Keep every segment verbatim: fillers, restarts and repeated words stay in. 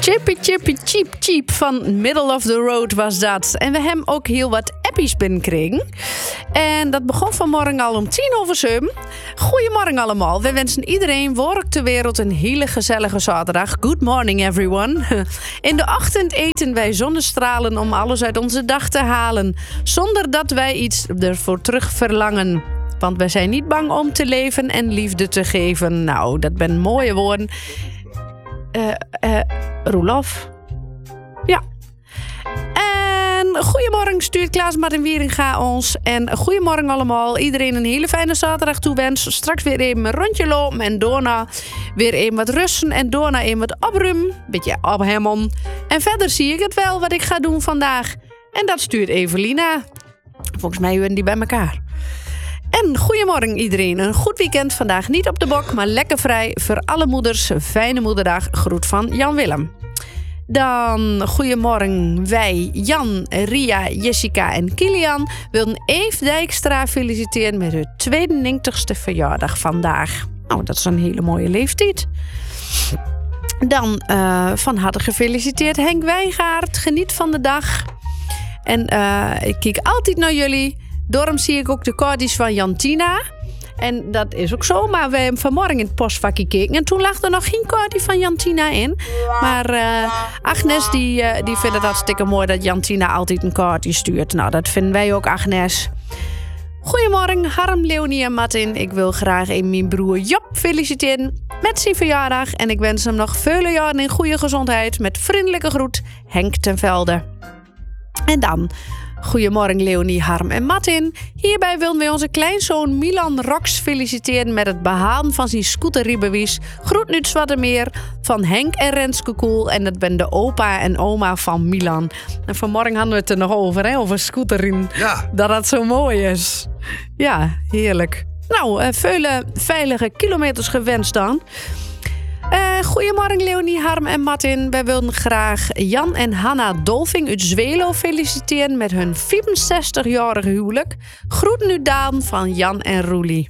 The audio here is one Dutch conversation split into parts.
Chippy Chippy Cheap Cheap van Middle of the Road was dat. En we hebben ook heel wat appies binnenkregen. En dat begon vanmorgen al om tien over zeven. Goedemorgen allemaal. We wensen iedereen work ter wereld een hele gezellige zaterdag. Good morning everyone. In de ochtend eten wij zonnestralen om alles uit onze dag te halen. Zonder dat wij iets ervoor terug verlangen. Want wij zijn niet bang om te leven en liefde te geven. Nou, dat zijn mooie woorden. Eh, uh, uh, Roelof. Ja. En goedemorgen stuurt Klaas Martin Wieringa ons. En goedemorgen allemaal. Iedereen een hele fijne zaterdag toewens. Straks weer even een rondje lopen en daarna weer even wat rusten. En daarna even wat opruimen. Beetje ophemmen. En verder zie ik het wel wat ik ga doen vandaag. En dat stuurt Evelina. Volgens mij horen die bij elkaar. En goedemorgen iedereen. Een goed weekend. Vandaag niet op de bok, maar lekker vrij. Voor alle moeders, fijne moederdag. Groet van Jan Willem. Dan goedemorgen wij, Jan, Ria, Jessica en Kilian wilden Eve Dijkstra feliciteren met hun tweeënnegentigste verjaardag vandaag. Nou, dat is een hele mooie leeftijd. Dan uh, van harte gefeliciteerd Henk Wijngaard. Geniet van de dag. En uh, ik kijk altijd naar jullie. Daarom zie ik ook de kaartjes van Jantina. En dat is ook zo. Maar we hebben vanmorgen in het postvakje gekeken. En toen lag er nog geen kaartje van Jantina in. Maar uh, Agnes die, uh, die vindt het hartstikke mooi dat Jantina altijd een kaartje stuurt. Nou, dat vinden wij ook, Agnes. Goedemorgen, Harm, Leonie en Martin. Ik wil graag even mijn broer Job feliciteren met zijn verjaardag. En ik wens hem nog vele jaren in goede gezondheid. Met vriendelijke groet, Henk ten Velde. En dan... Goedemorgen Leonie, Harm en Martin. Hierbij willen we onze kleinzoon Milan Rox feliciteren met het behalen van zijn scooterrijbewijs. Groet nu Zwartemeer van Henk en Renske Koel. En dat ben de opa en oma van Milan. En vanmorgen hadden we het er nog over, hè, over scooteren. Ja. Dat dat zo mooi is. Ja, heerlijk. Nou, uh, vele veilige kilometers gewenst dan. Uh, goedemorgen Leonie, Harm en Martin. Wij wilden graag Jan en Hanna Dolving uit Zwelo feliciteren met hun vierenzestigjarige huwelijk. Groeten u Daan van Jan en Roelie.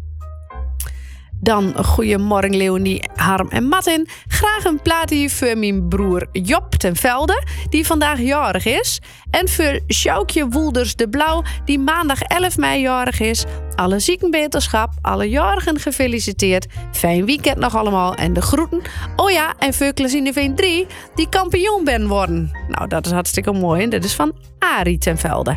Dan goedemorgen Leonie, Harm en Martin. Graag een plaatje voor mijn broer Job ten Velde, die vandaag jarig is. En voor Sjoukje Woelders de Blauw, die maandag elf mei jarig is. Alle ziekenbeterschap, alle jarigen gefeliciteerd. Fijn weekend nog allemaal en de groeten. Oh ja, en voor Klazineveen drie, die kampioen ben worden. Nou, dat is hartstikke mooi. En dat is van Arie ten Velde.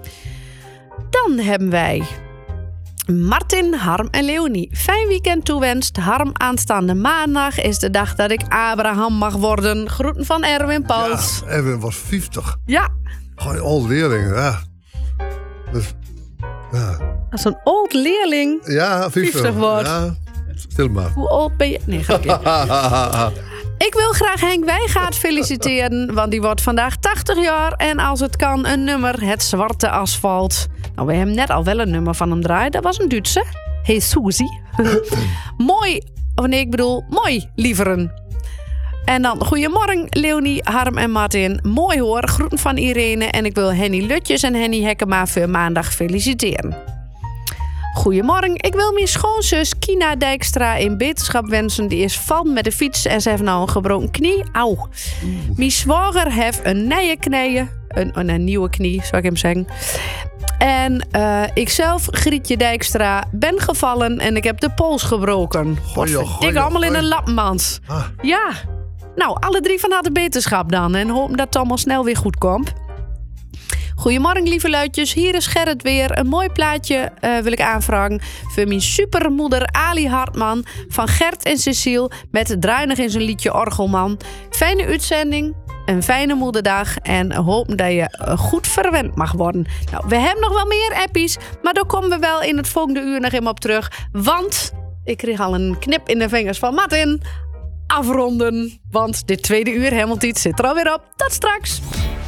Dan hebben wij... Martin, Harm en Leonie. Fijn weekend toewenst. Harm, aanstaande maandag is de dag dat ik Abraham mag worden. Groeten van Erwin Pauls. Ja, Erwin was vijftig. Ja. Gewoon een oud leerling, ja. Dus, ja. Dat is een oud leerling. Ja, vijftig wordt. Ja, stil maar. Hoe oud ben je? Nee, ga ik Ik wil graag Henk Wijngaard feliciteren, want die wordt vandaag tachtig jaar. En als het kan, een nummer, Het Zwarte Asfalt. Nou, we hebben net al wel een nummer van hem draaien. Dat was een Duitser. Hey Susie. Mooi, of nee, ik bedoel, mooi, lieveren. En dan, goedemorgen Leonie, Harm en Martin. Mooi hoor, groeten van Irene. En ik wil Henny Lutjes en Henny Hekkema voor maandag feliciteren. Goedemorgen, ik wil mijn schoonzus Kina Dijkstra in beterschap wensen. Die is van met de fiets en ze heeft nou een gebroken knie. Auw. Mijn zwager heeft een nieuwe knieën. Een, een nieuwe knie, zou ik hem zeggen. En uh, ikzelf, Grietje Dijkstra, ben gevallen en ik heb de pols gebroken. Ik allemaal in een lapmand. Ah. Ja. Nou, alle drie van harte beterschap dan. En hoop dat het allemaal snel weer goed komt. Goedemorgen lieve luidjes, hier is Gerrit weer. Een mooi plaatje uh, wil ik aanvragen voor mijn supermoeder Ali Hartman van Gert en Cecile met Druinig in zijn liedje Orgelman. Fijne uitzending, een fijne moederdag en hoop dat je goed verwend mag worden. Nou, we hebben nog wel meer appies, maar daar komen we wel in het volgende uur nog even op terug. Want ik kreeg al een knip in de vingers van Martin. Afronden, want dit tweede uur Hemeltiet zit er alweer op. Tot straks!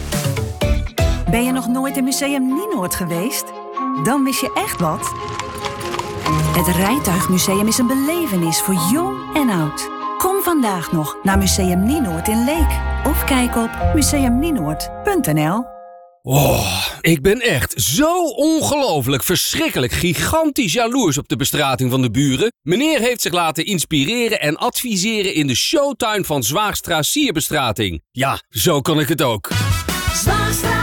Ben je nog nooit in Museum Nienoord geweest? Dan mis je echt wat. Het Rijtuigmuseum is een belevenis voor jong en oud. Kom vandaag nog naar Museum Nienoord in Leek. Of kijk op museum nienoord punt n l. Oh, ik ben echt zo ongelooflijk, verschrikkelijk, gigantisch jaloers op de bestrating van de buren. Meneer heeft zich laten inspireren en adviseren in de showtuin van Zwaagstra Sierbestrating. Ja, zo kan ik het ook. Zwaagstra,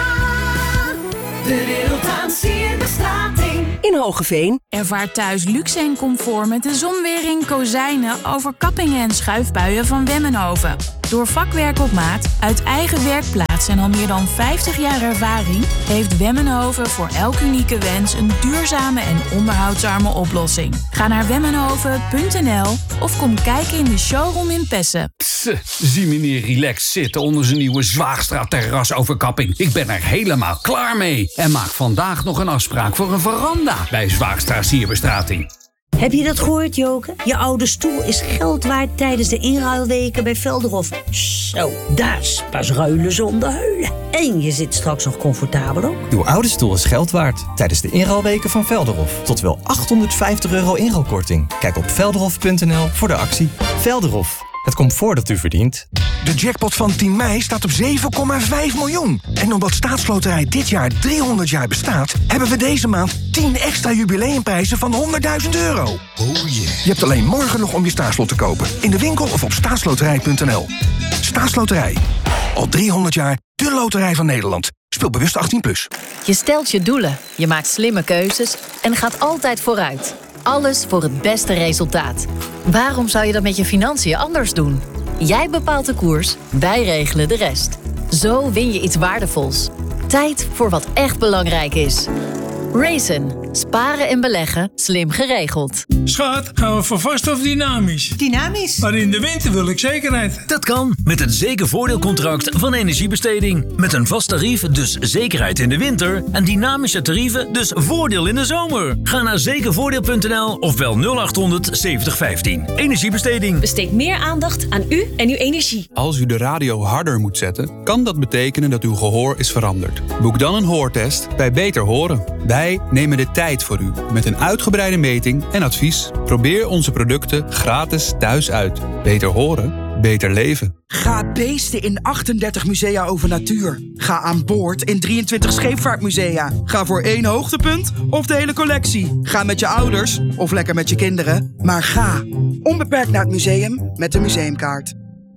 de wereld aan sierbestrating. In Hoogeveen. Ervaar thuis luxe en comfort met de zonwering, kozijnen, overkappingen en schuifbuien van Wemmenhoven. Door vakwerk op maat, uit eigen werkplaats en al meer dan vijftig jaar ervaring heeft Wemmenhoven voor elk unieke wens een duurzame en onderhoudsarme oplossing. Ga naar wemmenhoven punt n l of kom kijken in de showroom in Pessen. Pss, zie meneer relaxed zitten onder zijn nieuwe Zwaagstra terrasoverkapping. Ik ben er helemaal klaar mee en maak vandaag nog een afspraak voor een veranda bij Zwaagstra Sierbestrating. Heb je dat gehoord, Joke? Je oude stoel is geld waard tijdens de inruilweken bij Velderhof. Zo, daar is pas ruilen zonder huilen. En je zit straks nog comfortabel op. Uw oude stoel is geld waard tijdens de inruilweken van Velderhof. Tot wel achthonderdvijftig euro inruilkorting. Kijk op velderhof punt n l voor de actie. Velderhof, het comfort dat u verdient. De jackpot van tien mei staat op zeven komma vijf miljoen. En omdat Staatsloterij dit jaar driehonderd jaar bestaat, hebben we deze maand tien extra jubileumprijzen van honderdduizend euro. Oh yeah. Je hebt alleen morgen nog om je staatslot te kopen. In de winkel of op staatsloterij punt n l. Staatsloterij. Al driehonderd jaar de loterij van Nederland. Speel bewust achttien plus. Je stelt je doelen, je maakt slimme keuzes en gaat altijd vooruit. Alles voor het beste resultaat. Waarom zou je dat met je financiën anders doen? Jij bepaalt de koers, wij regelen de rest. Zo win je iets waardevols. Tijd voor wat echt belangrijk is. Raisin. Sparen en beleggen. Slim geregeld. Schat, gaan we voor vast of dynamisch? Dynamisch? Maar in de winter wil ik zekerheid. Dat kan met het zekervoordeelcontract van Energiebesteding. Met een vast tarief, dus zekerheid in de winter. En dynamische tarieven, dus voordeel in de zomer. Ga naar zekervoordeel punt n l of bel nul acht honderd zeventig vijftien. Energiebesteding. Besteed meer aandacht aan u en uw energie. Als u de radio harder moet zetten, kan dat betekenen dat uw gehoor is veranderd. Boek dan een hoortest bij Beter Horen. Wij nemen de tijd voor u met een uitgebreide meting en advies. Probeer onze producten gratis thuis uit. Beter horen, beter leven. Ga beesten in achtendertig musea over natuur. Ga aan boord in drieëntwintig scheepvaartmusea. Ga voor één hoogtepunt of de hele collectie. Ga met je ouders of lekker met je kinderen. Maar ga onbeperkt naar het museum met de museumkaart.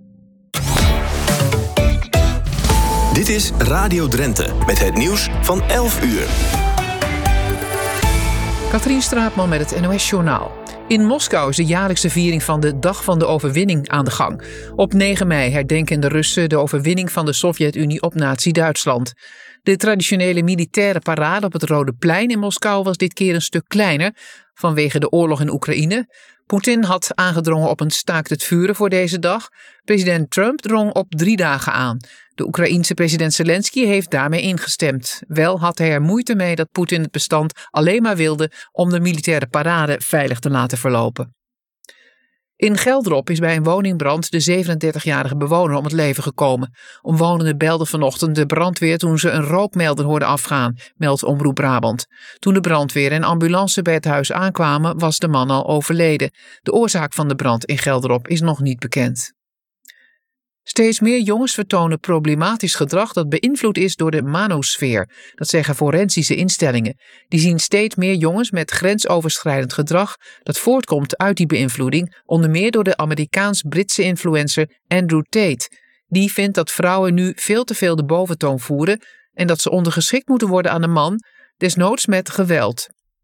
Dit is Radio Drenthe met het nieuws van elf uur. Katrien Straatman met het N O S-journaal. In Moskou is de jaarlijkse viering van de Dag van de Overwinning aan de gang. Op negen mei herdenken de Russen de overwinning van de Sovjet-Unie op Nazi-Duitsland. De traditionele militaire parade op het Rode Plein in Moskou was dit keer een stuk kleiner vanwege de oorlog in Oekraïne. Poetin had aangedrongen op een staakt het vuren voor deze dag. President Trump drong op drie dagen aan. De Oekraïense president Zelensky heeft daarmee ingestemd. Wel had hij er moeite mee dat Poetin het bestand alleen maar wilde om de militaire parade veilig te laten verlopen. In Geldrop is bij een woningbrand de zevenendertigjarige bewoner om het leven gekomen. Omwonenden belden vanochtend de brandweer toen ze een rookmelder hoorden afgaan, meldt Omroep Brabant. Toen de brandweer en ambulance bij het huis aankwamen, was de man al overleden. De oorzaak van de brand in Geldrop is nog niet bekend. Steeds meer jongens vertonen problematisch gedrag dat beïnvloed is door de manosfeer. Dat zeggen forensische instellingen. Die zien steeds meer jongens met grensoverschrijdend gedrag dat voortkomt uit die beïnvloeding, onder meer door de Amerikaans-Britse influencer Andrew Tate. Die vindt dat vrouwen nu veel te veel de boventoon voeren en dat ze ondergeschikt moeten worden aan een man, desnoods met geweld.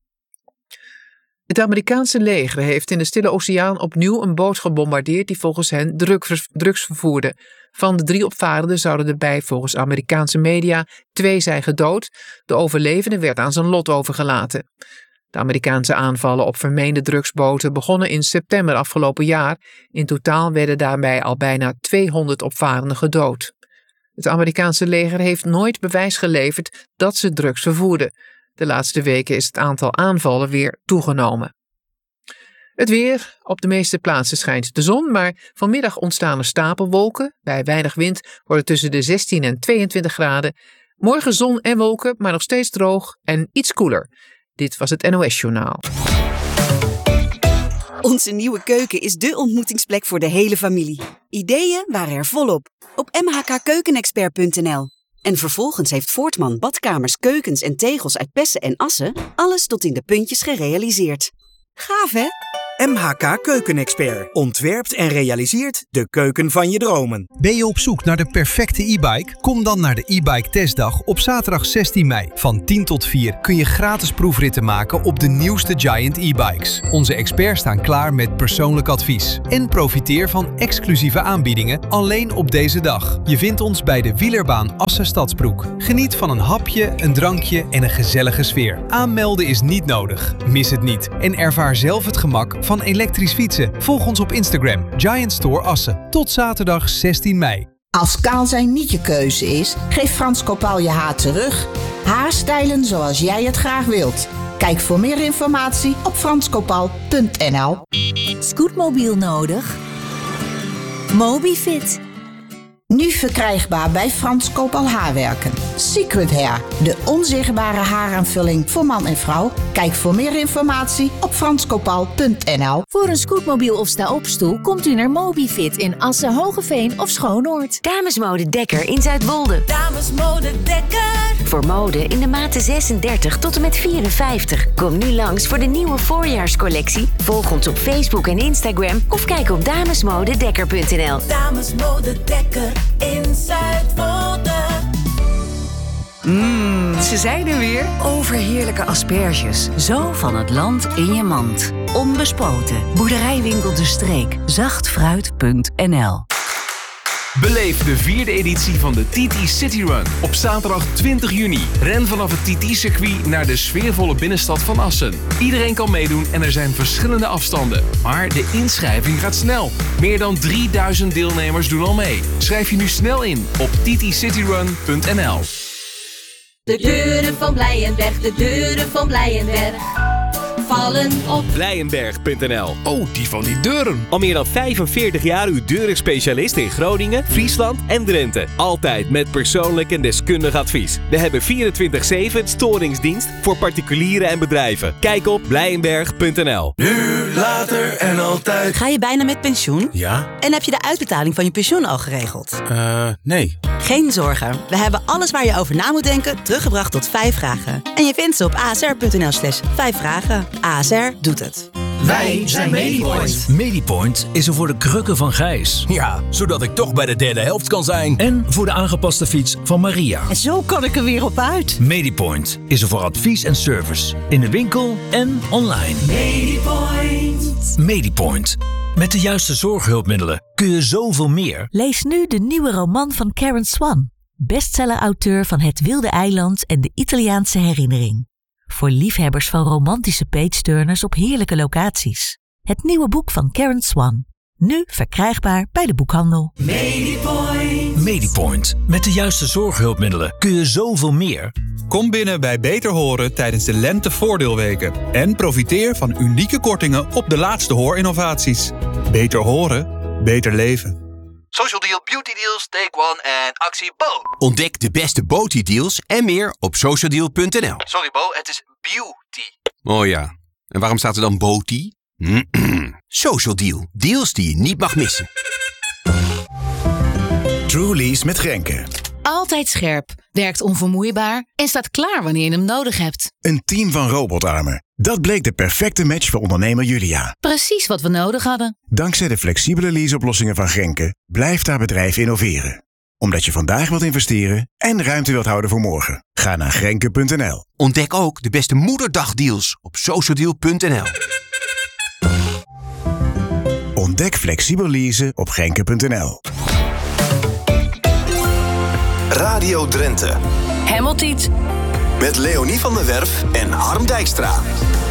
Het Amerikaanse leger heeft in de Stille Oceaan opnieuw een boot gebombardeerd die volgens hen drugs vervoerde. Van de drie opvarenden zouden erbij volgens Amerikaanse media twee zijn gedood. De overlevende werd aan zijn lot overgelaten. De Amerikaanse aanvallen op vermeende drugsboten begonnen in september afgelopen jaar. In totaal werden daarbij al bijna tweehonderd opvarenden gedood. Het Amerikaanse leger heeft nooit bewijs geleverd dat ze drugs vervoerden. De laatste weken is het aantal aanvallen weer toegenomen. Het weer. Op de meeste plaatsen schijnt de zon, maar vanmiddag ontstaan er stapelwolken. Bij weinig wind wordt het tussen de zestien en tweeëntwintig graden. Morgen zon en wolken, maar nog steeds droog en iets koeler. Dit was het N O S-journaal. Onze nieuwe keuken is dé ontmoetingsplek voor de hele familie. Ideeën waren er volop op m h k keukenexpert punt n l. En vervolgens heeft Voortman badkamers, keukens en tegels uit Pessen en Assen alles tot in de puntjes gerealiseerd. Gaaf, hè? M H K Keukenexpert ontwerpt en realiseert de keuken van je dromen. Ben je op zoek naar de perfecte e-bike? Kom dan naar de e-bike testdag op zaterdag zestien mei. Van tien tot vier kun je gratis proefritten maken op de nieuwste Giant e-bikes. Onze experts staan klaar met persoonlijk advies. En profiteer van exclusieve aanbiedingen alleen op deze dag. Je vindt ons bij de wielerbaan Assen Stadsbroek. Geniet van een hapje, een drankje en een gezellige sfeer. Aanmelden is niet nodig. Mis het niet. En ervaar zelf het gemak van elektrisch fietsen. Volg ons op Instagram, Giant Store Assen. Tot zaterdag zestien mei. Als kaal zijn niet je keuze is, geef Frans Kopaal je haar terug. Haarstijlen zoals jij het graag wilt. Kijk voor meer informatie op frans kopaal punt n l. Scootmobiel nodig? Mobifit. Nu verkrijgbaar bij Frans Kopaal Haarwerken. Secret Hair, de onzichtbare haaraanvulling voor man en vrouw. Kijk voor meer informatie op frans kopaal punt n l. Voor een scootmobiel of sta-opstoel komt u naar Mobifit in Assen, Hogeveen of Schoonoord. Damesmode Dekker in Zuidwolde. Damesmode Dekker. Voor mode in de maten zesendertig tot en met vierenvijftig. Kom nu langs voor de nieuwe voorjaarscollectie. Volg ons op Facebook en Instagram of kijk op damesmodedekker punt n l. Damesmode Dekker in Zuidwolde. Mmm, ze zijn er weer. Overheerlijke asperges. Zo van het land in je mand. Onbespoten. Boerderijwinkel De Streek. zachtfruit punt n l. Beleef de vierde editie van de T T City Run op zaterdag twintig juni. Ren vanaf het T T-circuit naar de sfeervolle binnenstad van Assen. Iedereen kan meedoen en er zijn verschillende afstanden. Maar de inschrijving gaat snel. Meer dan drieduizend deelnemers doen al mee. Schrijf je nu snel in op t t city run punt n l. De deuren van Blijenberg, de deuren van Blijenberg vallen op Blijenberg punt n l. Oh, die van die deuren. Al meer dan vijfenveertig jaar uw deurenspecialist in Groningen, Friesland en Drenthe. Altijd met persoonlijk en deskundig advies. We hebben vierentwintig zeven storingsdienst voor particulieren en bedrijven. Kijk op Blijenberg punt n l. Nu, later en altijd. Ga je bijna met pensioen? Ja. En heb je de uitbetaling van je pensioen al geregeld? Eh, uh, nee. Geen zorgen. We hebben alles waar je over na moet denken teruggebracht tot vijf vragen. En je vindt ze op a s r punt n l slash vijf vragen. A S R doet het. Wij zijn Medipoint. Medipoint is er voor de krukken van Gijs. Ja, zodat ik toch bij de derde helft kan zijn. En voor de aangepaste fiets van Maria. En zo kan ik er weer op uit. Medipoint is er voor advies en service. In de winkel en online. Medipoint. Medipoint. Met de juiste zorghulpmiddelen kun je zoveel meer. Lees nu de nieuwe roman van Karen Swan. Bestseller-auteur van Het Wilde Eiland en de Italiaanse Herinnering. Voor liefhebbers van romantische page-turners op heerlijke locaties. Het nieuwe boek van Karen Swan. Nu verkrijgbaar bij de boekhandel. Medipoint. Medipoint. Met de juiste zorghulpmiddelen kun je zoveel meer. Kom binnen bij Beter Horen tijdens de Lentevoordeelweken. En profiteer van unieke kortingen op de laatste hoorinnovaties. Beter horen, beter leven. Social Deal, Beauty Deals, Take One en actie Bo. Ontdek de beste Beauty deals en meer op social deal punt n l. Sorry Bo, het is beauty. Oh ja, en waarom staat er dan Beauty? Social Deal, deals die je niet mag missen. Truly's met Grenke. Altijd scherp, werkt onvermoeibaar en staat klaar wanneer je hem nodig hebt. Een team van robotarmen. Dat bleek de perfecte match voor ondernemer Julia. Precies wat we nodig hadden. Dankzij de flexibele leaseoplossingen van Grenke blijft haar bedrijf innoveren. Omdat je vandaag wilt investeren en ruimte wilt houden voor morgen. Ga naar grenke punt n l. Ontdek ook de beste moederdagdeals op social deal punt n l. Ontdek flexibel leasen op grenke punt n l. Radio Drenthe. Hemeltiet. Met Leonie van der Werf en Harm Dijkstra.